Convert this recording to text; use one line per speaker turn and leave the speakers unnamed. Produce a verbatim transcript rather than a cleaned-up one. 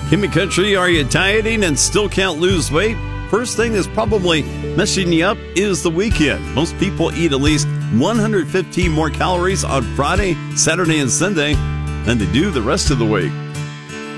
Kimmy Country, are you dieting and still can't lose weight? First thing that's probably messing you up is the weekend. Most people eat at least one hundred fifteen more calories on Friday, Saturday, and Sunday than they do the rest of the week.